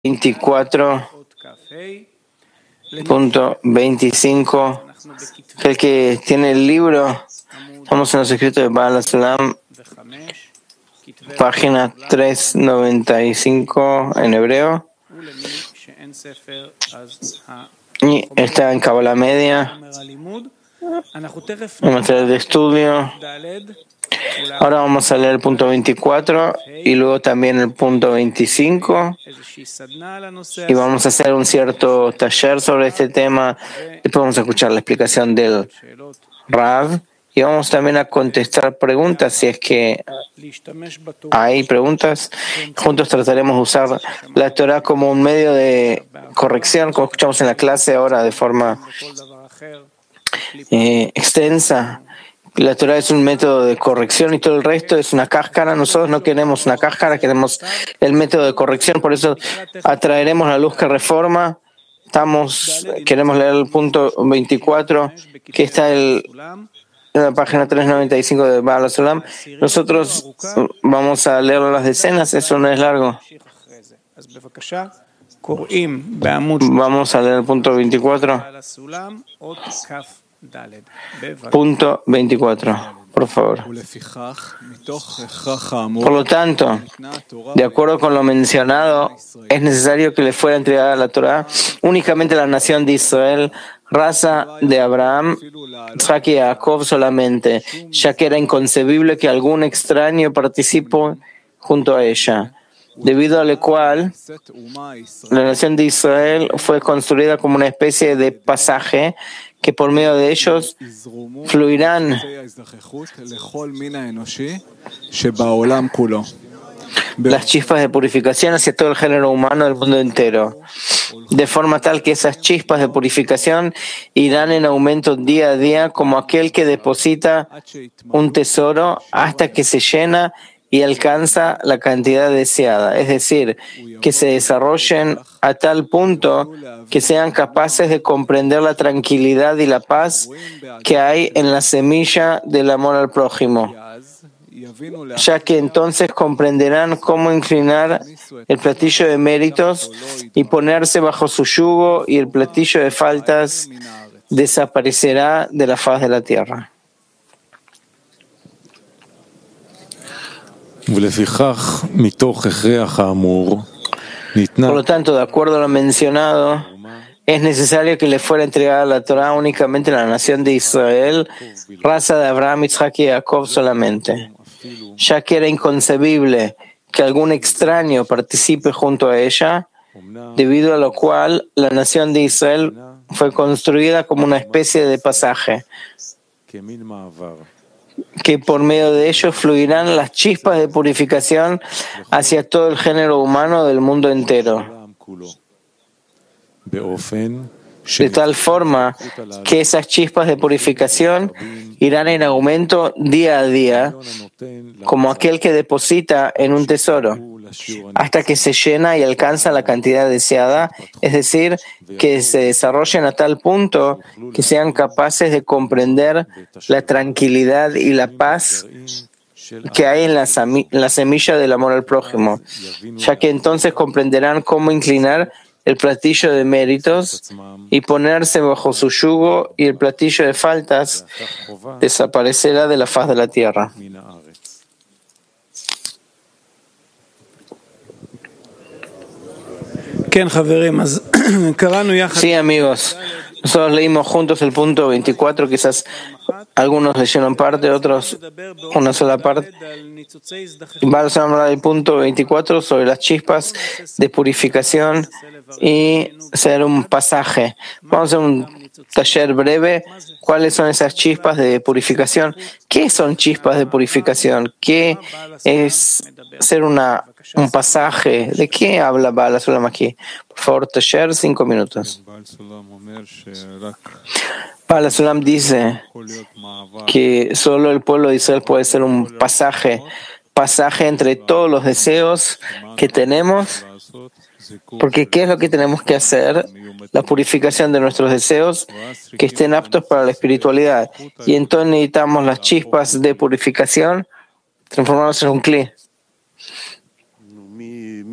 24.25. El que tiene el libro, estamos en los escritos de Baal HaSulam, página 395 en hebreo, y está en Kabbalah Media, en material de estudio. Ahora vamos a leer el punto 24 y luego también el punto 25 y vamos a hacer un cierto taller sobre este tema. Después vamos a escuchar la explicación del Rav y vamos también a contestar preguntas si es que hay preguntas. Juntos trataremos de usar la Torah como un medio de corrección, como escuchamos en la clase ahora de forma extensa. La Torah es un método de corrección y todo el resto es una cáscara. Nosotros no queremos una cáscara, queremos el método de corrección. Por eso atraeremos la luz que reforma. Queremos leer el punto 24, que está en la página 395 de Baal HaSulam. Nosotros vamos a leer las decenas, eso no es largo. Vamos a leer el punto 24. Punto 24, por favor. Por lo tanto, de acuerdo con lo mencionado, es necesario que le fuera entregada la Torah únicamente a la nación de Israel, raza de Abraham, Isaac y Jacob solamente, ya que era inconcebible que algún extraño participe junto a ella, debido a lo cual la nación de Israel fue construida como una especie de pasaje que por medio de ellos fluirán las chispas de purificación hacia todo el género humano del mundo entero, de forma tal que esas chispas de purificación irán en aumento día a día como aquel que deposita un tesoro hasta que se llena y alcanza la cantidad deseada, es decir, que se desarrollen a tal punto que sean capaces de comprender la tranquilidad y la paz que hay en la semilla del amor al prójimo, ya que entonces comprenderán cómo inclinar el platillo de méritos y ponerse bajo su yugo, y el platillo de faltas desaparecerá de la faz de la tierra. Por lo tanto, de acuerdo a lo mencionado, es necesario que le fuera entregada la Torah únicamente a la nación de Israel, raza de Abraham, Isaac y Jacob solamente, ya que era inconcebible que algún extraño participe junto a ella, debido a lo cual la nación de Israel fue construida como una especie de pasaje, que por medio de ellos fluirán las chispas de purificación hacia todo el género humano del mundo entero, de tal forma que esas chispas de purificación irán en aumento día a día, como aquel que deposita en un tesoro, hasta que se llena y alcanza la cantidad deseada, es decir, que se desarrollen a tal punto que sean capaces de comprender la tranquilidad y la paz que hay en la semilla del amor al prójimo, ya que entonces comprenderán cómo inclinar el platillo de méritos y ponerse bajo su yugo, y el platillo de faltas desaparecerá de la faz de la tierra. Sí, amigos, nosotros leímos juntos el punto 24, quizás algunos leyeron parte, otros una sola parte. Vamos a hablar del punto 24 sobre las chispas de purificación y hacer un pasaje. Vamos a hacer un taller breve. ¿Cuáles son esas chispas de purificación? ¿Qué son chispas de purificación? ¿Qué es ser un pasaje? ¿De qué habla Baal HaSulam aquí? Por favor, taller, 5 minutos. Baal HaSulam dice que solo el pueblo de Israel puede ser un pasaje entre todos los deseos que tenemos, porque ¿qué es lo que tenemos que hacer? La purificación de nuestros deseos que estén aptos para la espiritualidad. Y entonces necesitamos las chispas de purificación transformarnos en un cli.